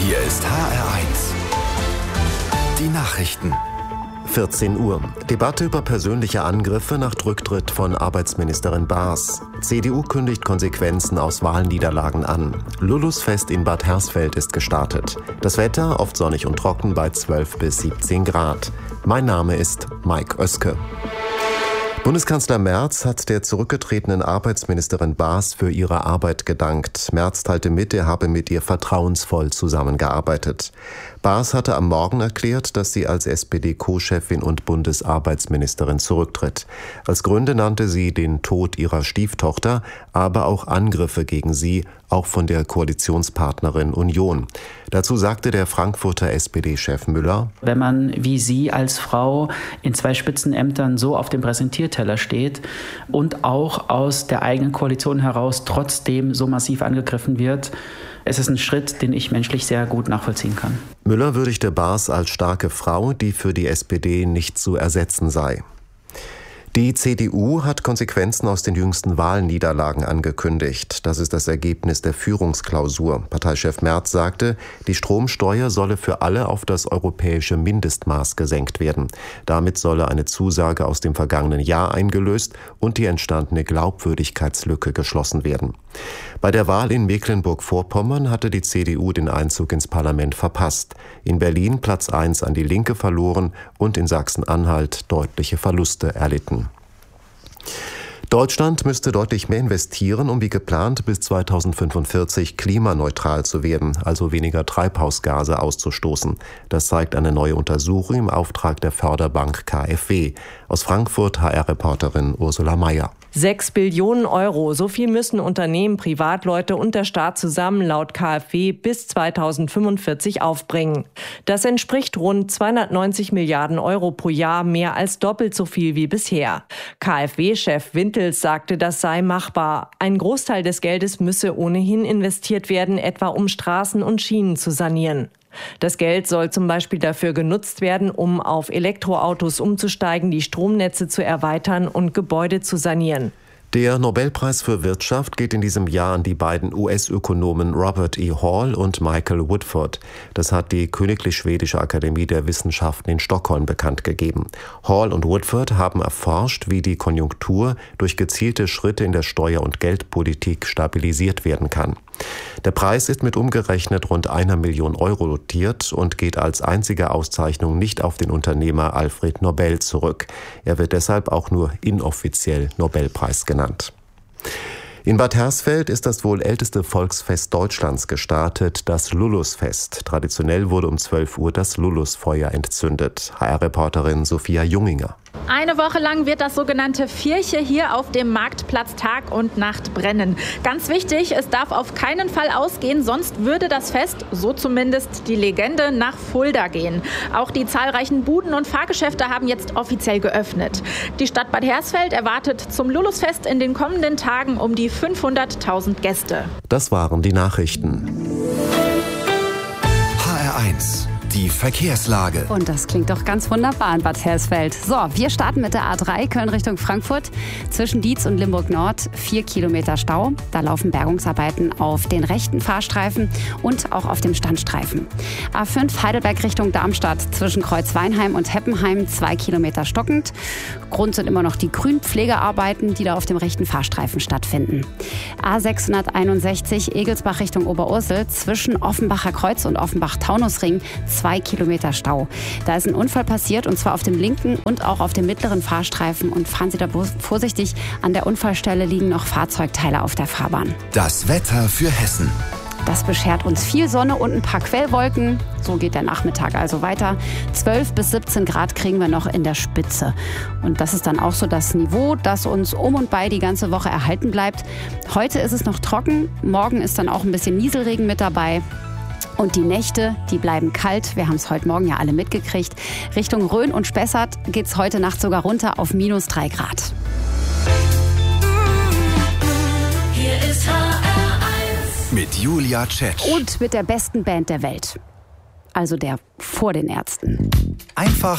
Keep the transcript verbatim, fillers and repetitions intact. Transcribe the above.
Hier ist H R eins. Die Nachrichten. vierzehn Uhr. Debatte über persönliche Angriffe nach Rücktritt von Arbeitsministerin Baas. C D U kündigt Konsequenzen aus Wahlniederlagen an. Lulusfest in Bad Hersfeld ist gestartet. Das Wetter oft sonnig und trocken bei zwölf bis siebzehn Grad. Mein Name ist Mike Oeske. Bundeskanzler Merz hat der zurückgetretenen Arbeitsministerin Baas für ihre Arbeit gedankt. Merz teilte mit, er habe mit ihr vertrauensvoll zusammengearbeitet. Baas hatte am Morgen erklärt, dass sie als S P D-Co-Chefin und Bundesarbeitsministerin zurücktritt. Als Gründe nannte sie den Tod ihrer Stieftochter, aber auch Angriffe gegen sie, auch von der Koalitionspartnerin Union. Dazu sagte der Frankfurter S P D-Chef Müller: Wenn man wie Sie als Frau in zwei Spitzenämtern so auf dem Präsentierteller steht und auch aus der eigenen Koalition heraus trotzdem so massiv angegriffen wird, es ist ein Schritt, den ich menschlich sehr gut nachvollziehen kann. Müller würdigte Baas als starke Frau, die für die S P D nicht zu ersetzen sei. Die C D U hat Konsequenzen aus den jüngsten Wahlniederlagen angekündigt. Das ist das Ergebnis der Führungsklausur. Parteichef Merz sagte, die Stromsteuer solle für alle auf das europäische Mindestmaß gesenkt werden. Damit solle eine Zusage aus dem vergangenen Jahr eingelöst und die entstandene Glaubwürdigkeitslücke geschlossen werden. Bei der Wahl in Mecklenburg-Vorpommern hatte die C D U den Einzug ins Parlament verpasst. In Berlin Platz eins an die Linke verloren und in Sachsen-Anhalt deutliche Verluste erlitten. Deutschland müsste deutlich mehr investieren, um wie geplant bis zweitausendfünfundvierzig klimaneutral zu werden, also weniger Treibhausgase auszustoßen. Das zeigt eine neue Untersuchung im Auftrag der Förderbank K f W. Aus Frankfurt H R-Reporterin Ursula Mayer. Sechs Billionen Euro, so viel müssen Unternehmen, Privatleute und der Staat zusammen laut K f W bis zweitausendfünfundvierzig aufbringen. Das entspricht rund zweihundertneunzig Milliarden Euro pro Jahr, mehr als doppelt so viel wie bisher. K f W-Chef Wintels sagte, das sei machbar. Ein Großteil des Geldes müsse ohnehin investiert werden, etwa um Straßen und Schienen zu sanieren. Das Geld soll zum Beispiel dafür genutzt werden, um auf Elektroautos umzusteigen, die Stromnetze zu erweitern und Gebäude zu sanieren. Der Nobelpreis für Wirtschaft geht in diesem Jahr an die beiden U S-Ökonomen Robert E. Hall und Michael Woodford. Das hat die Königlich Schwedische Akademie der Wissenschaften in Stockholm bekannt gegeben. Hall und Woodford haben erforscht, wie die Konjunktur durch gezielte Schritte in der Steuer- und Geldpolitik stabilisiert werden kann. Der Preis ist mit umgerechnet rund einer Million Euro dotiert und geht als einzige Auszeichnung nicht auf den Unternehmer Alfred Nobel zurück. Er wird deshalb auch nur inoffiziell Nobelpreis genannt. In Bad Hersfeld ist das wohl älteste Volksfest Deutschlands gestartet, das Lulusfest. Traditionell wurde um zwölf Uhr das Lulusfeuer entzündet. H R-Reporterin Sophia Junginger. Eine Woche lang wird das sogenannte Vierche hier auf dem Marktplatz Tag und Nacht brennen. Ganz wichtig, es darf auf keinen Fall ausgehen, sonst würde das Fest, so zumindest die Legende, nach Fulda gehen. Auch die zahlreichen Buden und Fahrgeschäfte haben jetzt offiziell geöffnet. Die Stadt Bad Hersfeld erwartet zum Lulusfest in den kommenden Tagen um die fünfhunderttausend Gäste. Das waren die Nachrichten. H R eins. Die Verkehrslage. Und das klingt doch ganz wunderbar in Bad Hersfeld. So, wir starten mit der A drei Köln Richtung Frankfurt. Zwischen Dietz und Limburg Nord vier Kilometer Stau. Da laufen Bergungsarbeiten auf den rechten Fahrstreifen und auch auf dem Standstreifen. A fünf Heidelberg Richtung Darmstadt. Zwischen Kreuzweinheim und Heppenheim zwei Kilometer stockend. Grund sind immer noch die Grünpflegearbeiten, die da auf dem rechten Fahrstreifen stattfinden. A sechshunderteinundsechzig Egelsbach Richtung Oberursel. Zwischen Offenbacher Kreuz und Offenbach-Taunusring zwei Kilometer Stau. Da ist ein Unfall passiert und zwar auf dem linken und auch auf dem mittleren Fahrstreifen und fahren Sie da vorsichtig. An der Unfallstelle liegen noch Fahrzeugteile auf der Fahrbahn. Das Wetter für Hessen. Das beschert uns viel Sonne und ein paar Quellwolken. So geht der Nachmittag also weiter. zwölf bis siebzehn Grad kriegen wir noch in der Spitze. Und das ist dann auch so das Niveau, das uns um und bei die ganze Woche erhalten bleibt. Heute ist es noch trocken, morgen ist dann auch ein bisschen Nieselregen mit dabei. Und die Nächte, die bleiben kalt. Wir haben es heute Morgen ja alle mitgekriegt. Richtung Rhön und Spessart geht es heute Nacht sogar runter auf minus drei Grad. Hier ist H R eins. Mit Julia Tschetsch. Und mit der besten Band der Welt. Also der vor den Ärzten. Einfach